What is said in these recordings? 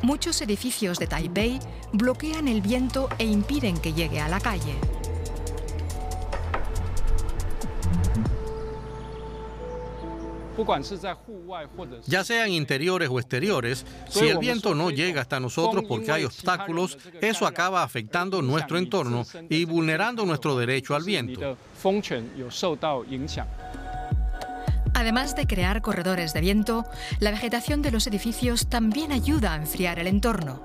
Muchos edificios de Taipei bloquean el viento e impiden que llegue a la calle. Ya sean interiores o exteriores, si el viento no llega hasta nosotros porque hay obstáculos, eso acaba afectando nuestro entorno y vulnerando nuestro derecho al viento. Además de crear corredores de viento, la vegetación de los edificios también ayuda a enfriar el entorno.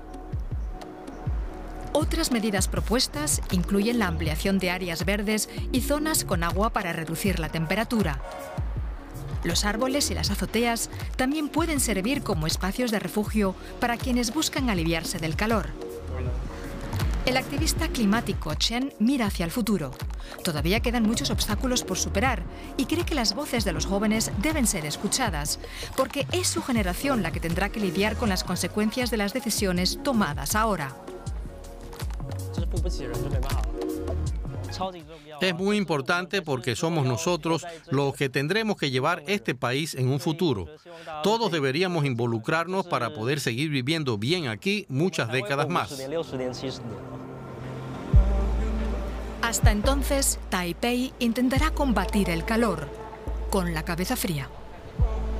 Otras medidas propuestas incluyen la ampliación de áreas verdes y zonas con agua para reducir la temperatura. Los árboles y las azoteas también pueden servir como espacios de refugio para quienes buscan aliviarse del calor. El activista climático Chen mira hacia el futuro. Todavía quedan muchos obstáculos por superar y cree que las voces de los jóvenes deben ser escuchadas, porque es su generación la que tendrá que lidiar con las consecuencias de las decisiones tomadas ahora. Es muy importante porque somos nosotros los que tendremos que llevar este país en un futuro. Todos deberíamos involucrarnos para poder seguir viviendo bien aquí muchas décadas más. Hasta entonces, Taipei intentará combatir el calor con la cabeza fría.